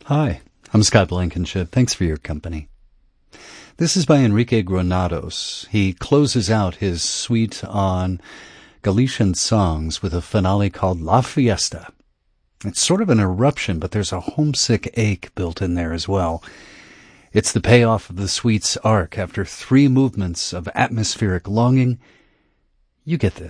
Hi, I'm Scott Blankenship. Thanks for your company. This is by Enrique Granados. He closes out his suite on Galician songs with a finale called La Fiesta. It's sort of an eruption, but there's a homesick ache built in there as well. It's the payoff of the suite's arc after 3 movements of atmospheric longing. You get this.